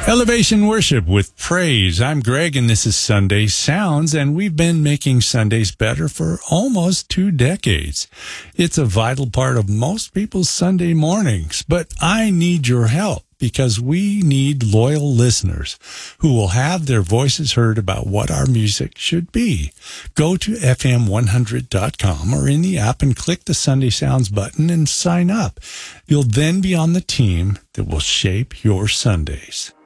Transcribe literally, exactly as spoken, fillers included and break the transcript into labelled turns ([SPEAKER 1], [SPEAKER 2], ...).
[SPEAKER 1] Elevation Worship with Praise. I'm Greg, and this is Sunday Sounds, and we've been making Sundays better for almost two decades. It's a vital part of most people's Sunday mornings, but I need your help because we need loyal listeners who will have their voices heard about what our music should be. Go to F M one hundred dot com or in the app and click the Sunday Sounds button and sign up. You'll then be on the team that will shape your Sundays.